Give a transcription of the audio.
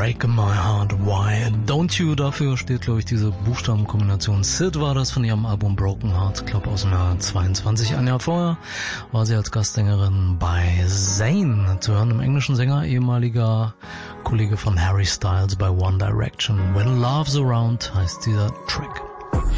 Breaking My Heart, Why Don't You? Dafür steht, glaube ich, diese Buchstabenkombination. Sid war das von ihrem Album Broken Heart, glaube aus dem Jahr 22. Ein Jahr vorher war sie als Gastsängerin bei Zayn zu hören, einem englischen Sänger, ehemaliger Kollege von Harry Styles bei One Direction. When Love's Around heißt dieser Track.